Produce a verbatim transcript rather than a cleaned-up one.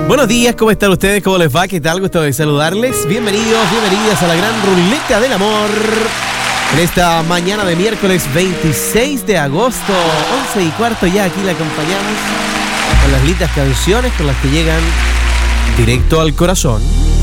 Buenos días, ¿cómo están ustedes? ¿Cómo les va? ¿Qué tal? Gusto de saludarles. Bienvenidos, bienvenidas a la gran ruleta del amor. En esta mañana de miércoles veintiséis de agosto, once y cuarto ya aquí la acompañamos con las lindas canciones con las que llegan directo al corazón.